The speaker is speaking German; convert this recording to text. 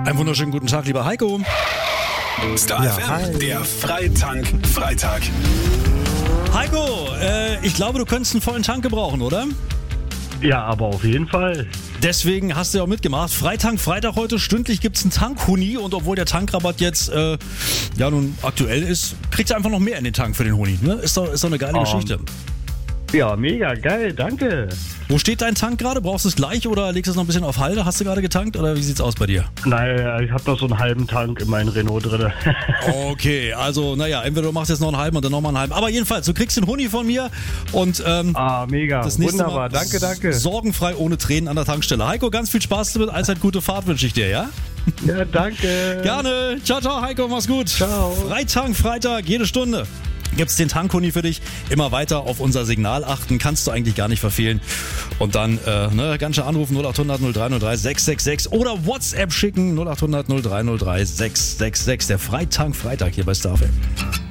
Einen wunderschönen guten Tag, lieber Heiko. Star FM, der Freitank-Freitag. Heiko, ich glaube, du könntest einen vollen Tank gebrauchen, oder? Ja, aber auf jeden Fall. Deswegen hast du ja auch mitgemacht. Freitag heute, stündlich gibt es einen Tank-Huni und obwohl der Tankrabatt jetzt nun aktuell ist, kriegst du einfach noch mehr in den Tank für den Huni. Ne? Ist doch eine geile Geschichte. Ja, mega geil, danke. Wo steht dein Tank gerade? Brauchst du es gleich oder legst du es noch ein bisschen auf Halde? Hast du gerade getankt oder wie sieht's aus bei dir? Naja, ich habe noch so einen halben Tank in meinem Renault drin. Okay, also entweder du machst jetzt noch einen halben oder nochmal einen halben. Aber jedenfalls, du kriegst den Huni von mir und mega, das nächste wunderbar, Mal danke. Sorgenfrei, ohne Tränen an der Tankstelle. Heiko, ganz viel Spaß damit, allzeit gute Fahrt wünsche ich dir, ja? Ja, danke. Gerne. Ciao, Heiko, mach's gut. Ciao. Freitag, jede Stunde gibt's den Tankhuni für dich. Immer weiter auf unser Signal achten, kannst du eigentlich gar nicht verfehlen. Und dann ganz schön anrufen 0800 0303 666 oder WhatsApp schicken 0800 0303 666. Der Freitag hier bei Star FM.